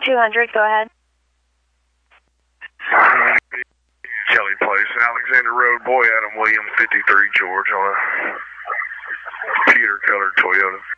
200, go ahead. Kelly Place, Alexander Road, Boy Adam William, 53 George on a pewter colored Toyota.